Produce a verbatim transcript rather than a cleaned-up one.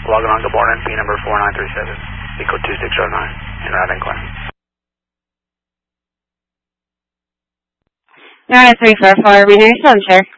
Logging on to Barton, P number four nine three seven, Eco two six zero nine, in route inquiry. nine three four four, Renee Sunshire.